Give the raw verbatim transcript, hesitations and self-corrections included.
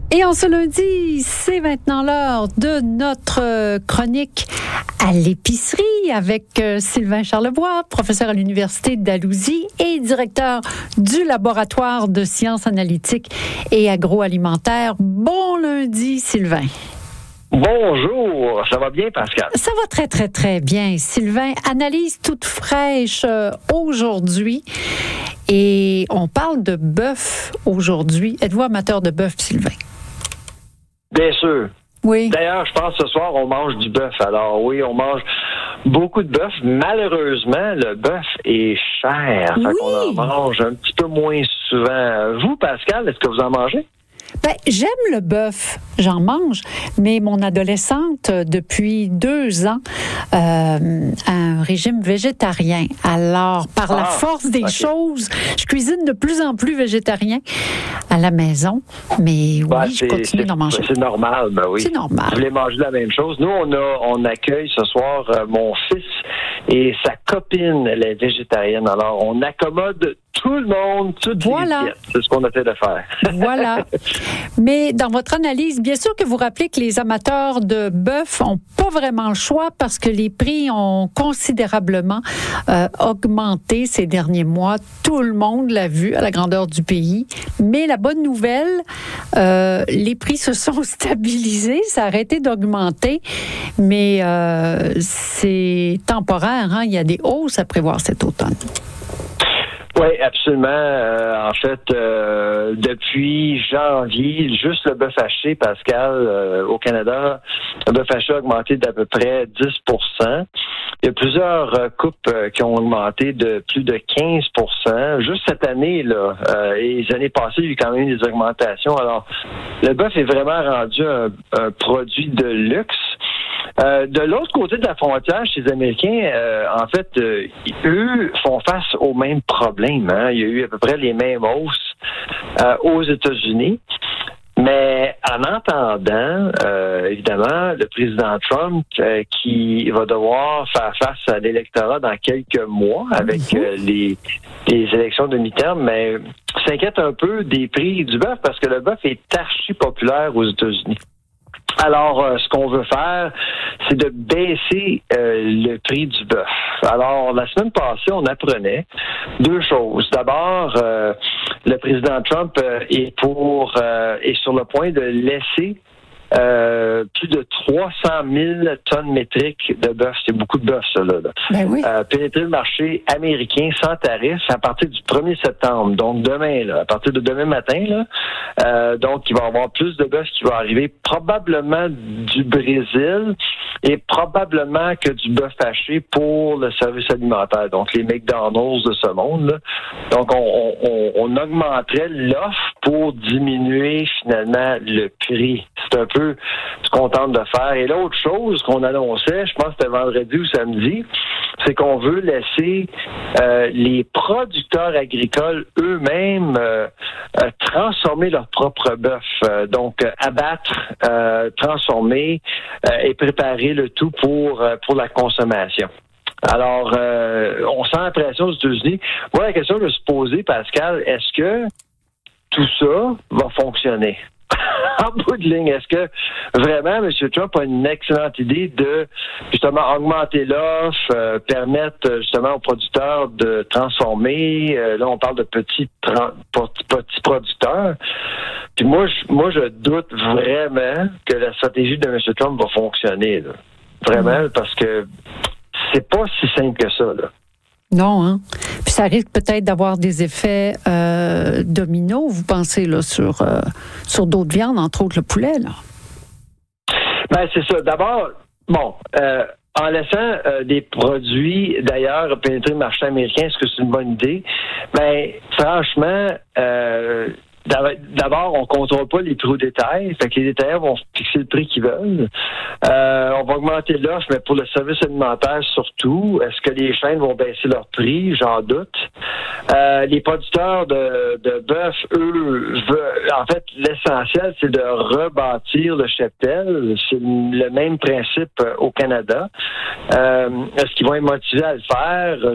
Et en ce lundi, c'est maintenant l'heure de notre chronique à l'épicerie avec Sylvain Charlebois, professeur à l'Université de Dalhousie et directeur du laboratoire de sciences analytiques et agroalimentaires. Bon lundi, Sylvain. Bonjour, ça va bien, Pascal? Ça va très, très, très bien. Sylvain, analyse toute fraîche euh, aujourd'hui. Et on parle de bœuf aujourd'hui. Êtes-vous amateur de bœuf, Sylvain? Bien sûr. Oui. D'ailleurs, je pense que ce soir, on mange du bœuf. Alors oui, on mange beaucoup de bœuf. Malheureusement, le bœuf est cher. Oui. Fait qu'on en mange un petit peu moins souvent. Vous, Pascal, est-ce que vous en mangez? Ben, j'aime le bœuf, j'en mange, mais mon adolescente, depuis deux ans, euh, a un régime végétarien. Alors, par ah, la force des okay. choses, je cuisine de plus en plus végétarien à la maison, mais oui, ben, je continue d'en manger. C'est normal, ben oui. C'est normal. Vous voulez manger la même chose. Nous, on a, on accueille ce soir euh, mon fils et sa copine, elle est végétarienne. Alors, on accommode tout le monde, toutes voilà. les diètes. C'est ce qu'on essaie de faire. Voilà. Mais dans votre analyse, bien sûr que vous rappelez que les amateurs de bœuf n'ont pas vraiment le choix parce que les prix ont considérablement euh, augmenté ces derniers mois. Tout le monde l'a vu à la grandeur du pays. Mais la bonne nouvelle, euh, les prix se sont stabilisés, ça a arrêté d'augmenter, mais euh, c'est temporaire, hein? Il y a des hausses à prévoir cet automne. Oui, absolument. Euh, en fait, euh, depuis janvier, juste le bœuf haché, Pascal, euh, au Canada, le bœuf haché a augmenté d'à peu près dix pour cent. Il y a plusieurs euh, coupes euh, qui ont augmenté de plus de quinze pour cent. Juste cette année, là, euh, et les années passées, il y a eu quand même des augmentations. Alors, le bœuf est vraiment rendu un, un produit de luxe. Euh, de l'autre côté de la frontière, chez les Américains, euh, en fait, euh, eux font face aux mêmes problèmes. Hein. Il y a eu à peu près les mêmes hausses euh, aux États-Unis. Mais en entendant, euh, évidemment, le président Trump euh, qui va devoir faire face à l'électorat dans quelques mois avec euh, les, les élections de mi-terme, mais s'inquiète un peu des prix du bœuf parce que le bœuf est archi populaire aux États-Unis. Alors, euh, ce qu'on veut faire, c'est de baisser euh, le prix du bœuf. Alors, la semaine passée, on apprenait deux choses. D'abord, euh, le président Trump euh, est pour euh, est sur le point de laisser Euh, plus de trois cent mille tonnes métriques de bœuf. C'est beaucoup de bœuf, ça, là. là. Ben oui. euh, pénétrer le marché américain sans tarif à partir du premier septembre. Donc, demain, là, à partir de demain matin, là. Euh, donc, il va y avoir plus de bœuf qui va arriver, probablement du Brésil et probablement que du bœuf haché pour le service alimentaire. Donc, les McDonald's de ce monde, là. Donc, on, on, on augmenterait l'offre pour diminuer, finalement, le prix. C'est un peu ce qu'on tente de faire. Et l'autre chose qu'on annonçait, je pense que c'était vendredi ou samedi, c'est qu'on veut laisser euh, les producteurs agricoles eux-mêmes euh, euh, transformer leur propre bœuf. Euh, donc, euh, abattre, euh, transformer euh, et préparer le tout pour, euh, pour la consommation. Alors, euh, on sent la pression aux États-Unis. Moi, la question que je me suis posée, Pascal, est-ce que tout ça va fonctionner? En bout de ligne, est-ce que vraiment M. Trump a une excellente idée de justement augmenter l'offre, euh, permettre justement aux producteurs de transformer? Euh, là, on parle de petits, tra- petits producteurs. Puis moi, je, moi, je doute vraiment que la stratégie de M. Trump va fonctionner. Là. Vraiment, mmh. parce que c'est pas si simple que ça, là. Non, hein? Puis ça risque peut-être d'avoir des effets euh, dominos, vous pensez, là, sur, euh, sur d'autres viandes, entre autres le poulet, là? Ben, c'est ça. D'abord, bon, euh, en laissant euh, des produits, d'ailleurs, pénétrer le marché américain, est-ce que c'est une bonne idée? Ben, franchement, euh, d'abord, on ne contrôle pas les prix au détail. Fait que les détaillants vont fixer le prix qu'ils veulent. Euh, on va augmenter l'offre, mais pour le service alimentaire surtout. Est-ce que les chaînes vont baisser leur prix? J'en doute. Euh, les producteurs de, de bœuf, eux, veulent, en fait, l'essentiel, c'est de rebâtir le cheptel. C'est le même principe au Canada. Euh, est-ce qu'ils vont être motivés à le faire?